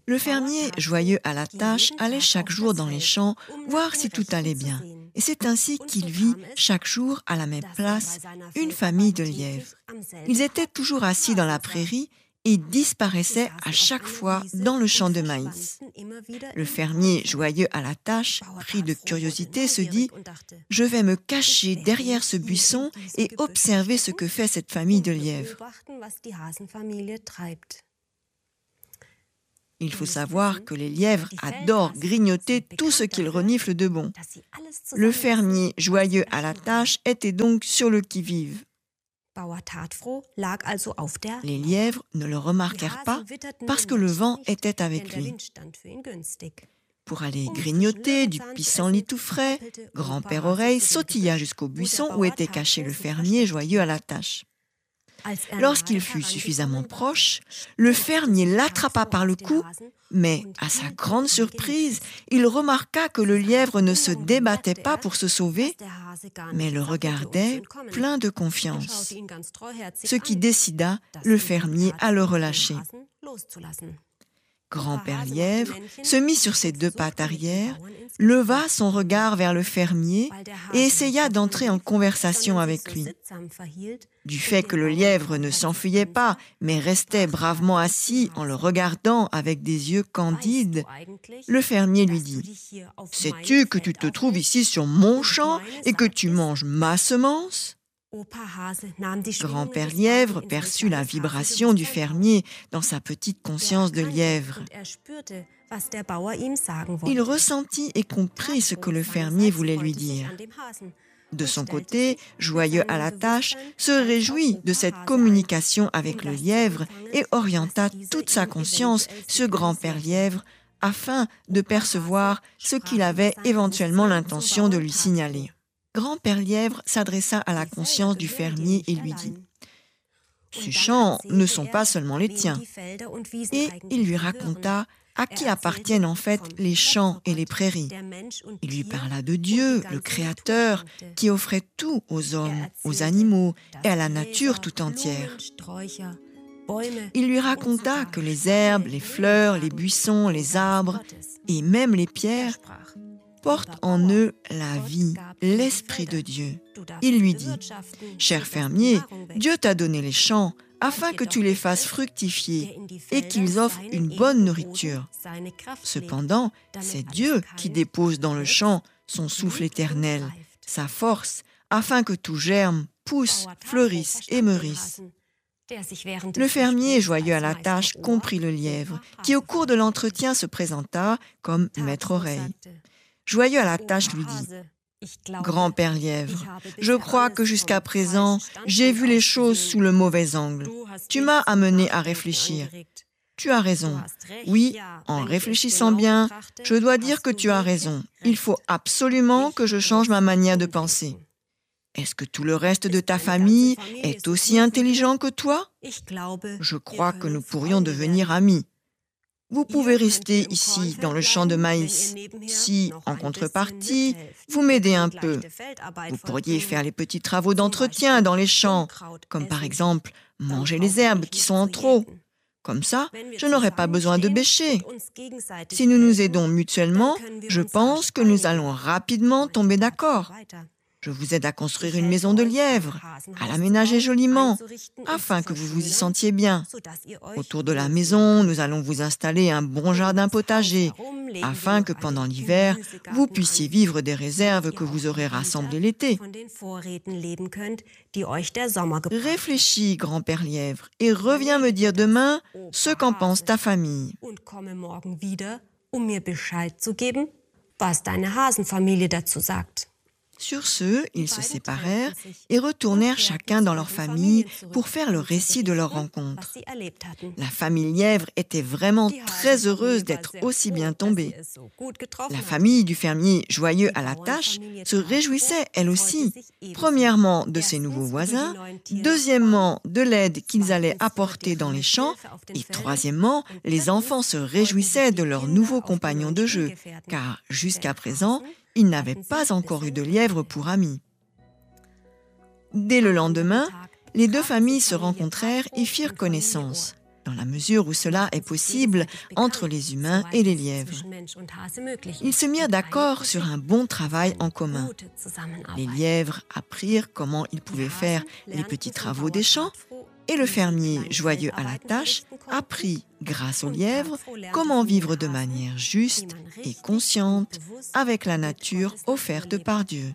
Le fermier, joyeux à la tâche, allait chaque jour dans les champs voir si tout allait bien. Et c'est ainsi qu'il vit chaque jour à la même place une famille de lièvres. Ils étaient toujours assis dans la prairie et disparaissaient à chaque fois dans le champ de maïs. Le fermier, joyeux à la tâche, pris de curiosité, se dit « Je vais me cacher derrière ce buisson et observer ce que fait cette famille de lièvres. » Il faut savoir que les lièvres adorent grignoter tout ce qu'ils reniflent de bon. Le fermier, joyeux à la tâche, était donc sur le qui-vive. Les lièvres ne le remarquèrent pas parce que le vent était avec lui. Pour aller grignoter du pissenlit tout frais, Grand-père Oreille sautilla jusqu'au buisson où était caché le fermier, joyeux à la tâche. Lorsqu'il fut suffisamment proche, le fermier l'attrapa par le cou, mais à sa grande surprise, il remarqua que le lièvre ne se débattait pas pour se sauver, mais le regardait plein de confiance, ce qui décida le fermier à le relâcher. Grand-père Lièvre se mit sur ses deux pattes arrière, leva son regard vers le fermier et essaya d'entrer en conversation avec lui. Du fait que le lièvre ne s'enfuyait pas, mais restait bravement assis en le regardant avec des yeux candides, le fermier lui dit « Sais-tu que tu te trouves ici sur mon champ et que tu manges ma semence ?» Grand-père Lièvre perçut la vibration du fermier dans sa petite conscience de lièvre. Il ressentit et comprit ce que le fermier voulait lui dire. De son côté, joyeux à la tâche, se réjouit de cette communication avec le lièvre et orienta toute sa conscience sur Grand-père Lièvre afin de percevoir ce qu'il avait éventuellement l'intention de lui signaler. Grand-père Lièvre s'adressa à la conscience du fermier et lui dit « Ces champs ne sont pas seulement les tiens. » Et il lui raconta à qui appartiennent en fait les champs et les prairies. Il lui parla de Dieu, le Créateur, qui offrait tout aux hommes, aux animaux et à la nature tout entière. Il lui raconta que les herbes, les fleurs, les buissons, les arbres et même les pierres portent en eux la vie, l'Esprit de Dieu. Il lui dit « Cher fermier, Dieu t'a donné les champs afin que tu les fasses fructifier et qu'ils offrent une bonne nourriture. Cependant, c'est Dieu qui dépose dans le champ son souffle éternel, sa force, afin que tout germe, pousse, fleurisse et meurisse. » Le fermier, joyeux à la tâche, comprit le lièvre, qui au cours de l'entretien se présenta comme maître oreille. Joyeux à la tâche lui dit « Grand-père Lièvre, je crois que jusqu'à présent, j'ai vu les choses sous le mauvais angle. Tu m'as amené à réfléchir. Tu as raison. Oui, en réfléchissant bien, je dois dire que tu as raison. Il faut absolument que je change ma manière de penser. Est-ce que tout le reste de ta famille est aussi intelligent que toi? Je crois que nous pourrions devenir amis. Vous pouvez rester ici dans le champ de maïs. Si, en contrepartie, vous m'aidez un peu, vous pourriez faire les petits travaux d'entretien dans les champs, comme par exemple manger les herbes qui sont en trop. Comme ça, je n'aurai pas besoin de bêcher. Si nous nous aidons mutuellement, je pense que nous allons rapidement tomber d'accord. Je vous aide à construire une maison de lièvre, à l'aménager joliment, afin que vous vous y sentiez bien. Autour de la maison, nous allons vous installer un bon jardin potager, afin que pendant l'hiver, vous puissiez vivre des réserves que vous aurez rassemblées l'été. Réfléchis, grand-père Lièvre, et reviens me dire demain ce qu'en pense ta famille. Sur ce, ils se séparèrent et retournèrent chacun dans leur famille pour faire le récit de leur rencontre. La famille Lièvre était vraiment très heureuse d'être aussi bien tombée. La famille du fermier, joyeux à la tâche, se réjouissait elle aussi, premièrement de ses nouveaux voisins, deuxièmement de l'aide qu'ils allaient apporter dans les champs, et troisièmement, les enfants se réjouissaient de leurs nouveaux compagnons de jeu, car jusqu'à présent, ils n'avaient pas encore eu de lièvre pour amis. Dès le lendemain, les deux familles se rencontrèrent et firent connaissance. dans la mesure où cela est possible entre les humains et les lièvres. Ils se mirent d'accord sur un bon travail en commun. Les lièvres apprirent comment ils pouvaient faire les petits travaux des champs, et le fermier, joyeux à la tâche, apprit, grâce aux lièvres, comment vivre de manière juste et consciente avec la nature offerte par Dieu.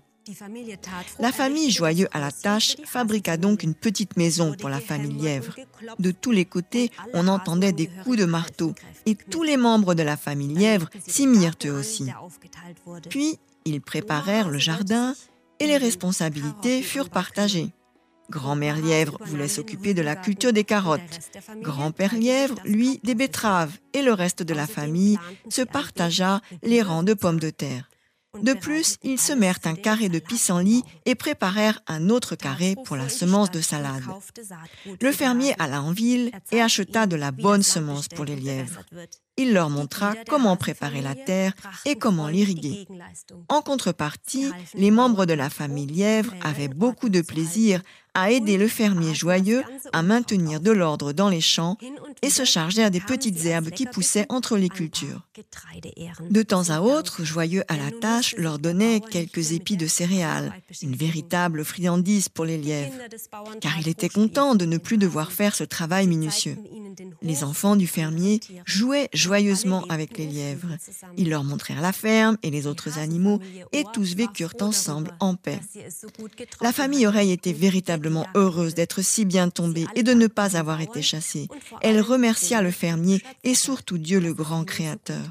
La famille, joyeux à la tâche, fabriqua donc une petite maison pour la famille lièvre. De tous les côtés, on entendait des coups de marteau, et tous les membres de la famille lièvre s'y mirent eux aussi. Puis, ils préparèrent le jardin, et les responsabilités furent partagées. Grand-mère lièvre voulait s'occuper de la culture des carottes. Grand-père lièvre, lui, des betteraves, et le reste de la famille se partagea les rangs de pommes de terre. De plus, ils semèrent un carré de pissenlit et préparèrent un autre carré pour la semence de salade. Le fermier alla en ville et acheta de la bonne semence pour les lièvres. Il leur montra comment préparer la terre et comment l'irriguer. En contrepartie, les membres de la famille lièvre avaient beaucoup de plaisir à aider le fermier joyeux à maintenir de l'ordre dans les champs et se chargeaient des petites herbes qui poussaient entre les cultures. De temps à autre, joyeux à la tâche leur donnait quelques épis de céréales, une véritable friandise pour les lièvres, car il était content de ne plus devoir faire ce travail minutieux. Les enfants du fermier jouaient joyeusement avec les lièvres. Ils leur montrèrent la ferme et les autres animaux et tous vécurent ensemble en paix. La famille aurait été véritablement heureuse d'être si bien tombée et de ne pas avoir été chassée. Elle remercia le fermier et surtout Dieu le grand Créateur.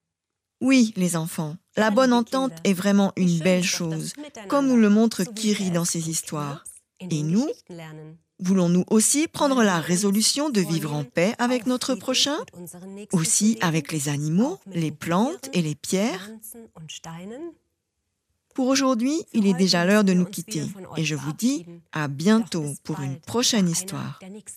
Oui, les enfants, la bonne entente est vraiment une belle chose, comme nous le montre Kiri dans ses histoires. Et nous, voulons-nous aussi prendre la résolution de vivre en paix avec notre prochain, aussi avec les animaux, les plantes et les pierres? Pour aujourd'hui, il est déjà l'heure de nous quitter et je vous dis à bientôt pour une prochaine histoire.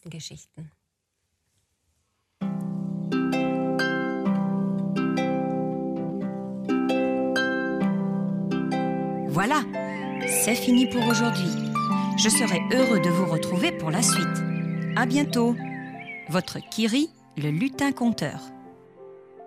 Voilà, c'est fini pour aujourd'hui. Je serai heureux de vous retrouver pour la suite. À bientôt. Votre Kiri, le lutin conteur.